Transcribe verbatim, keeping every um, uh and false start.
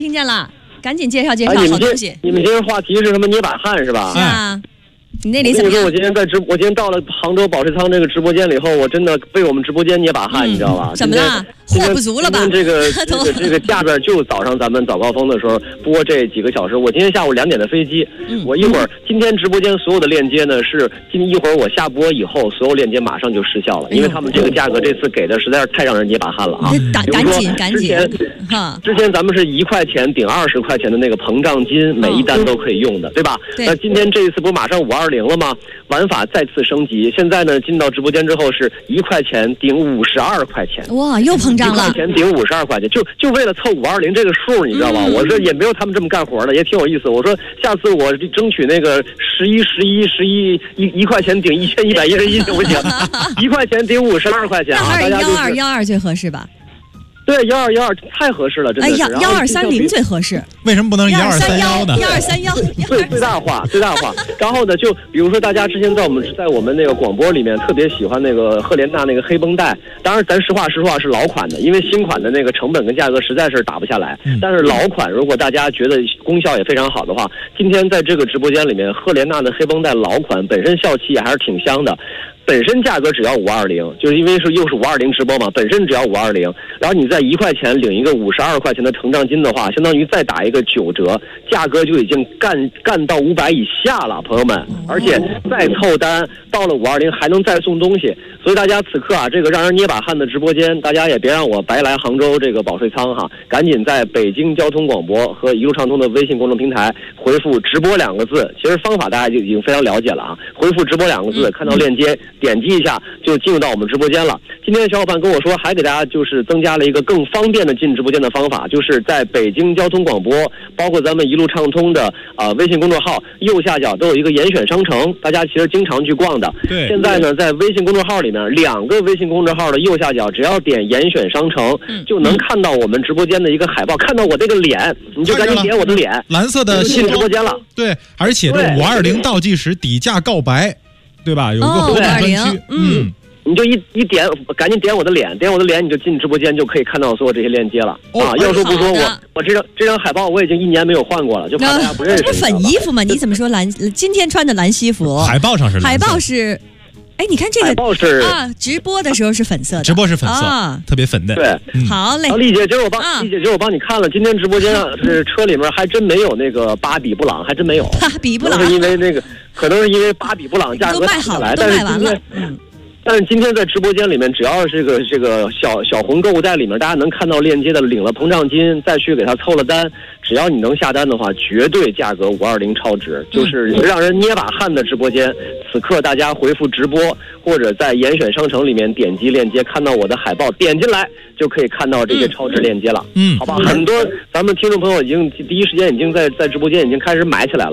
听见了，赶紧介绍介绍好东西。 哎、你们今天话题是什么？捏把汗是吧？ 是啊。你那里怎么样？ 我我今天在直，我今天到了杭州保税仓这个直播间了以后，我真的为我们直播间捏把汗， 嗯、 你知道吧？ 怎么了？货不足了吧？ 这个这个这个价格就早上咱们早高峰的时候播这几个小时，我今天下午两点的飞机， 嗯、 我一会儿今天直播间所有的链接呢是今一会儿我下播以后，所有链接马上就失效了，因为他们这个价格这次给的实在是太让人捏把汗了啊！ 赶赶紧赶紧！ 哈，之前咱们是一块钱顶二十块钱的那个膨胀金，每一单都可以用的，对吧？ 对。 那今天这一次不是马上五二零了吗？玩法再次升级，现在呢进到直播间之后是一块钱顶五十二块钱， 哇，又膨胀了！ 一块钱顶五十二块钱，就就为了凑五二零这个数，你知道吧？嗯、我说也没有他们这么干活的，也挺有意思。我说下次我争取那个十一十一十一一一块钱顶一千一百一十一行不行？一块钱顶五十二块钱啊！ 那还是幺二幺二最合适吧？ 对，幺二幺二太合适了，真的是。 哎，幺二三零最合适。 为什么不能幺二三幺呢？ 幺二三幺， 最最大化，最大化。然后呢，就比如说大家之前在我们在我们那个广播里面特别喜欢那个赫莲娜那个黑绷带，当然咱实话实话是老款的，因为新款的那个成本跟价格实在是打不下来。 嗯、 但是老款如果大家觉得功效也非常好的话，今天在这个直播间里面，赫莲娜的黑绷带老款本身效期也还是挺香的。本身价格只要五二零，就是因为是又是五二零直播嘛，本身只要五二零，然后你在一块钱领一个五十二块钱的膨胀金的话，相当于再打一个九折，价格就已经干干到五百以下了，朋友们，而且再凑单到了五二零还能再送东西，所以大家此刻啊，这个让人捏把汗的直播间，大家也别让我白来杭州这个保税仓哈，赶紧在北京交通广播和一路畅通的微信公众平台回复直播两个字，其实方法大家就已经非常了解了啊，回复直播两个字，看到链接。点击一下就进入到我们直播间了。今天小伙伴跟我说，还给大家就是增加了一个更方便的进直播间的方法，就是在北京交通广播，包括咱们一路畅通的啊、呃、微信公众号右下角都有一个严选商城，大家其实经常去逛的。 对。 现在呢，在微信公众号里面，两个微信公众号的右下角，只要点严选商城， 嗯、 就能看到我们直播间的一个海报，看到我这个脸，你就赶紧点我的脸， 蓝色的进直播间了。 对，而且这五二零倒计时底价告白。对吧？有一个活动专区， 嗯， 你就一一点，赶紧点我的脸，点我的脸，你就进直播间，就可以看到所有这些链接了。 哦、 啊，要说不说，我我这张这张海报我已经一年没有换过了，就怕大家不认识。 这是粉衣服吗？你怎么说蓝？今天穿的蓝西服， 海报上是蓝色， 海报是。哎，你看这个海报是啊，直播的时候是粉色的， 直播是粉色， 啊、 特别粉的。 对， 嗯、 好嘞。 丽姐，今儿我帮啊丽姐，今儿我帮你看了，今天直播间是车里面还真没有那个巴比布朗，还真没有。 巴比布朗是因为那个，可能是因为巴比布朗价格打下来， 都卖完了。嗯。 但是今天在直播间里面，只要是这个这个小小红购物袋里面，大家能看到链接的，领了膨胀金，再去给他凑了单，只要你能下单的话，绝对价格五二零超值，就是让人捏把汗的直播间。此刻大家回复直播，或者在严选商城里面点击链接，看到我的海报，点进来就可以看到这些超值链接了。 嗯， 好吧，很多咱们听众朋友已经第一时间已经在在直播间已经开始买起来了。